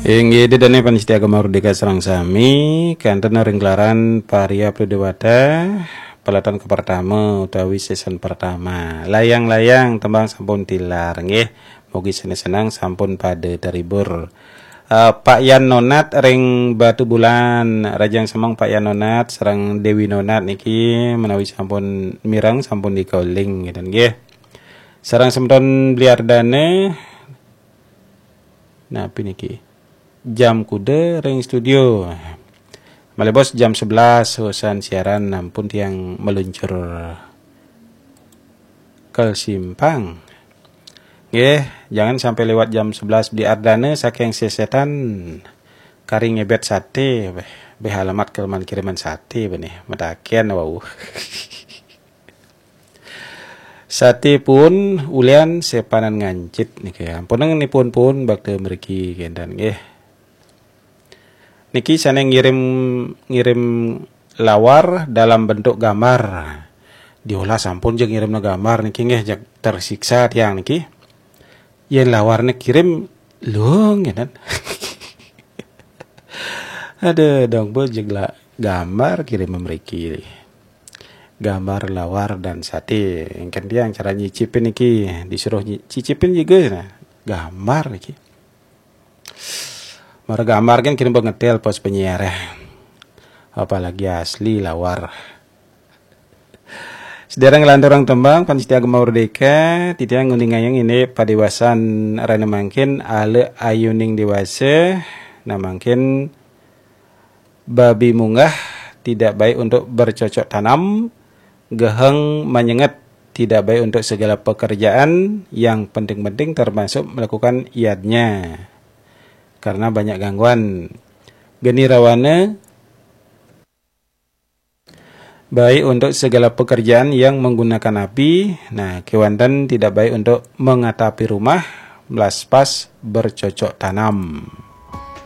Inggih dedane panitia agama Merdeka Serang Sami kanten ringglaran paria pridewata pelatan ke pertama utawi season pertama. Layang-layang tembang sampun tilar nggih. Mugi senang sampun pada terhibur. Pak Yan Nonat ring Batu Bulan Rajang Semong Pak Yan Nonat sareng Dewi Nonat niki menawi sampun mireng sampun dikoling gitu nggih. Sareng semeton Bliardane napi niki jam kude ring studio malebos jam 11 hosan siaran nampun tiang meluncur ke Simpang nggih, jangan sampai lewat jam 11 di Ardane saking sesetan kari ngebet sate beh alamat kiriman sate benih matakian wau. Sate pun ulian sepanan ngancit niki ampun nipun bakte mriki kendan nggih. Niki sana ngirim lawar dalam bentuk gambar. Diolah sampun jeung ngirimna gambar niki nggih jak tersiksa tiang niki. Yen lawarnya kirim lung kan. Ada dong bo jegla gambar kirim mriki. Gambar lawar dan sate. Kan dia yang cara nyicipin niki disuruh cicipin juga nah. Gambar niki. Mara gambar kan kirim ngetel pos penyiar ya. Apalagi asli lawar. Sedereng lanturang tembang panitia agama Merdeka titiang ngunding ini padewasan rana mangkin ale ayuning dewasa namangkin babi munggah tidak baik untuk bercocok tanam, geheng menyengat tidak baik untuk segala pekerjaan, yang penting-penting termasuk melakukan iadnya karena banyak gangguan. Geni rawana baik untuk segala pekerjaan yang menggunakan api. Nah, kewantan tidak baik untuk mengatapi rumah, melas pas bercocok tanam.